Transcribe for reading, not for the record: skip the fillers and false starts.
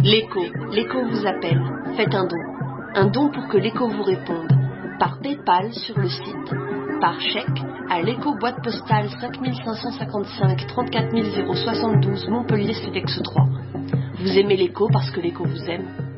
L'écho vous appelle. Faites un don. Un don pour que l'écho vous réponde. Par PayPal sur le site, par chèque à l'écho boîte postale 5555 34 072 Montpellier CEDEX 3. Vous aimez l'écho parce que l'écho vous aime.